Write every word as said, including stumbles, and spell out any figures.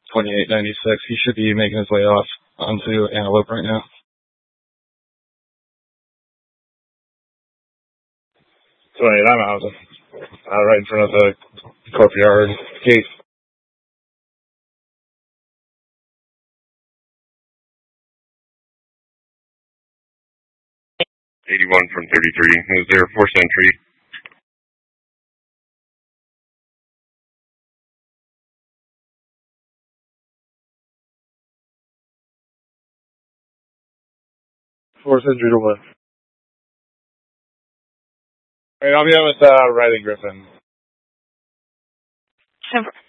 twenty-eight ninety-six. He should be making his way off onto Antelope right now. twenty-eight, I'm out. Uh, right in front of the courtyard gate. eighty-one from thirty-three. Is there force entry? Force entry to what? Alright, I'll be on with uh, Riley Griffin.